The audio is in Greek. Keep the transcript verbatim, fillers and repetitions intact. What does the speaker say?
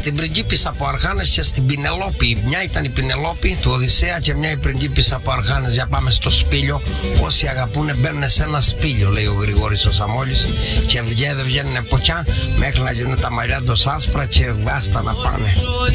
στην πριγκίπισσα από Αρχάνες και στην Πινελόπη. Μια ήταν η Πινελόπη του Οδυσσέα και μια η πριγκίπισσα από Αρχάνες. Για πάμε στο σπήλιο. Όσοι αγαπούνε μπαίνουν σε ένα σπήλιο, λέει ο Γρηγόρης ο Σαμόλης. Και βγαίνουν βγαίνουν ποτιά μέχρι να γίνουν τα μαλλιά τους άσπρα και βάστα να πάνε.